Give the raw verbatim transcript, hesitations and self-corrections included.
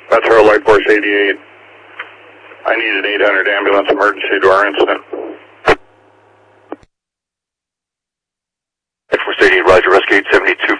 Metro Light Force eighty-eight. I need an eight hundred ambulance emergency to our incident. Light Force eighty-eight, Roger, rescue eight seventy-two